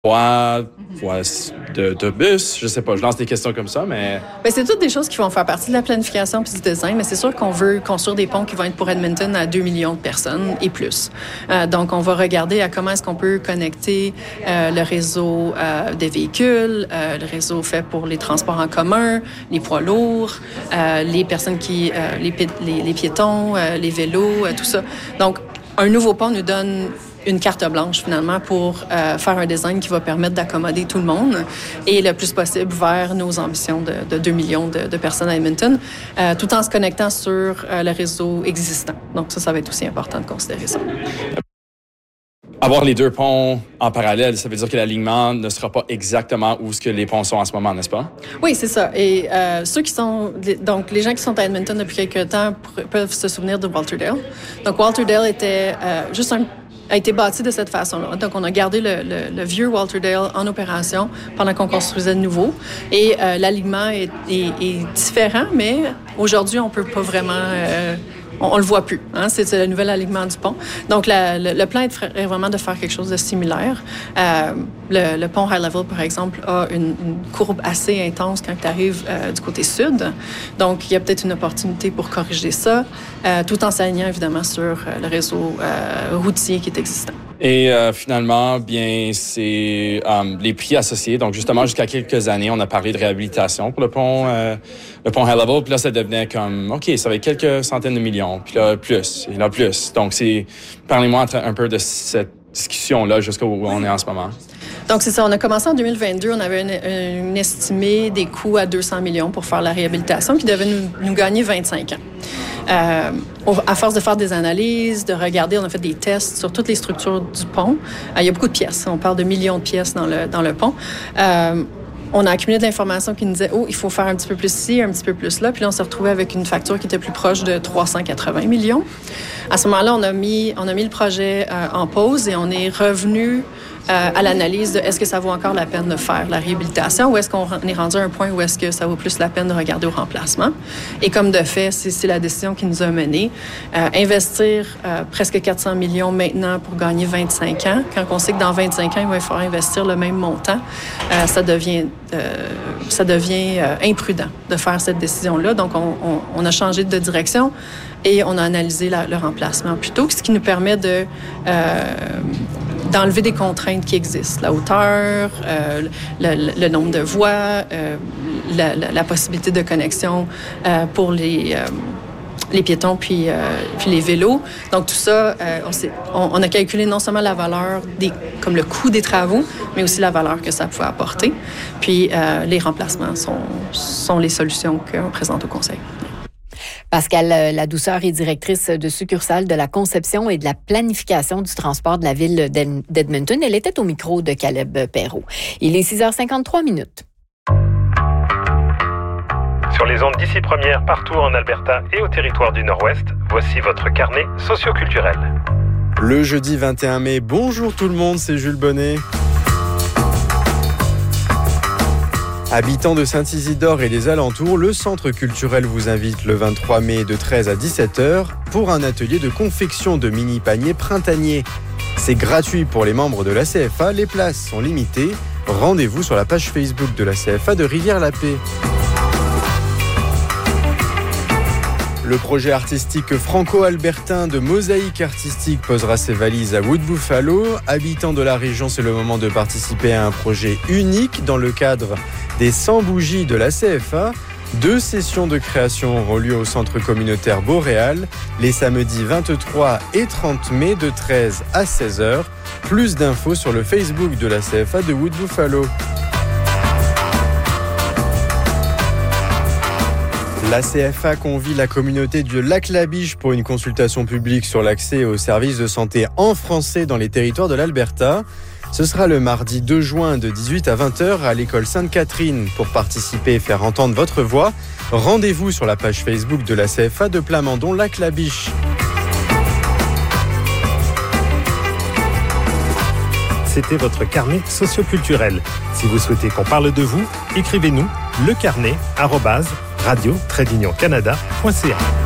voies de bus, je sais pas, je lance des questions comme ça, mais... Bien, c'est toutes des choses qui vont faire partie de la planification puis du design, mais c'est sûr qu'on veut construire des ponts qui vont être pour Edmonton à 2 millions de personnes et plus. Donc, on va regarder à comment est-ce qu'on peut connecter le réseau des véhicules, le réseau fait pour les transports en commun, les poids lourds, les personnes qui... les piétons, les vélos, tout ça. Donc, un nouveau pont nous donne une carte blanche, finalement, pour faire un design qui va permettre d'accommoder tout le monde et le plus possible vers nos ambitions de 2 millions de personnes à Edmonton, tout en se connectant sur le réseau existant. Donc ça va être aussi important de considérer ça. Avoir les deux ponts en parallèle, ça veut dire que l'alignement ne sera pas exactement où ce que les ponts sont en ce moment, n'est-ce pas? Oui, c'est ça. Et ceux qui sont... Donc, les gens qui sont à Edmonton depuis quelques temps peuvent se souvenir de Walterdale. Donc, Walterdale était a été bâti de cette façon-là. Donc, on a gardé le vieux Walterdale en opération pendant qu'on construisait le nouveau. Et l'alignement est différent, mais aujourd'hui, on peut pas vraiment... on le voit plus. Hein? C'est le nouvel alignement du pont. Donc, le plan est vraiment de faire quelque chose de similaire. Le pont High Level, par exemple, a une courbe assez intense quand tu arrives du côté sud. Donc, il y a peut-être une opportunité pour corriger ça, tout en s'alignant, évidemment, sur le réseau routier qui est existant. Et finalement, bien, c'est les prix associés. Donc, justement, jusqu'à quelques années, on a parlé de réhabilitation pour le pont High Level. Puis là, ça devenait comme, OK, ça va être quelques centaines de millions. Puis là, plus. Et là, plus. Donc, parlez-moi un peu de cette discussion-là jusqu'à où on est en ce moment. Donc, c'est ça. On a commencé en 2022. On avait une estimée des coûts à 200 millions pour faire la réhabilitation qui devait nous gagner 25 ans. À force de faire des analyses, de regarder, on a fait des tests sur toutes les structures du pont. Il y a beaucoup de pièces. On parle de millions de pièces dans le pont. On a accumulé de l'information qui nous disait, il faut faire un petit peu plus ici, un petit peu plus là. Puis là, on s'est retrouvé avec une facture qui était plus proche de 380 millions. À ce moment-là, on a mis le projet en pause et on est revenu à l'analyse de est-ce que ça vaut encore la peine de faire la réhabilitation ou est-ce qu'on est rendu à un point où est-ce que ça vaut plus la peine de regarder au remplacement. Et comme de fait, c'est la décision qui nous a menés. Investir presque 400 millions maintenant pour gagner 25 ans, quand on sait que dans 25 ans, il va falloir investir le même montant, ça devient imprudent de faire cette décision-là. Donc, on a changé de direction et on a analysé le remplacement plutôt, ce qui nous permet d'enlever des contraintes qui existent. La hauteur, le nombre de voies, la possibilité de connexion pour les piétons puis les vélos. Donc, tout ça, on a calculé non seulement la valeur, comme le coût des travaux, mais aussi la valeur que ça pouvait apporter. Puis, les remplacements sont les solutions qu'on présente au Conseil. Pascale Ladouceur est directrice de succursale de la conception et de la planification du transport de la ville d'Edmonton. Elle était au micro de Caleb Perrault. Il est 6h53 minutes. Sur les ondes d'ici première, partout en Alberta et au territoire du Nord-Ouest, voici votre carnet socioculturel. Le jeudi 21 mai, bonjour tout le monde, c'est Jules Bonnet. Habitant de Saint-Isidore et des alentours, le Centre culturel vous invite le 23 mai de 13 à 17h pour un atelier de confection de mini-paniers printaniers. C'est gratuit pour les membres de la CFA, les places sont limitées. Rendez-vous sur la page Facebook de la CFA de Rivière-la-Paix. Le projet artistique franco-albertain de mosaïque artistique posera ses valises à Wood Buffalo. Habitant de la région, c'est le moment de participer à un projet unique dans le cadre des 100 bougies de la CFA. 2 sessions de création auront lieu au centre communautaire Boréal les samedis 23 et 30 mai de 13 à 16h. Plus d'infos sur le Facebook de la CFA de Wood Buffalo. La CFA convie la communauté du Lac-la-Biche pour une consultation publique sur l'accès aux services de santé en français dans les territoires de l'Alberta. Ce sera le mardi 2 juin de 18 à 20h à l'école Sainte-Catherine. Pour participer et faire entendre votre voix, rendez-vous sur la page Facebook de la CFA de Plamondon Lac-la-Biche. C'était votre carnet socioculturel. Si vous souhaitez qu'on parle de vous, écrivez-nous lecarnet@radio-canada.ca.